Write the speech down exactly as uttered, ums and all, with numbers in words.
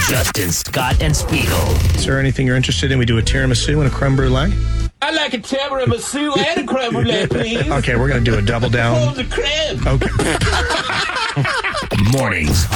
Justin, Scott, and Spiegel. Is there anything you're interested in? We do a tiramisu and a creme brulee. I like a tiramisu and a creme brulee, please. Okay, we're going to do a double down. Hold the creme. Okay. Mornings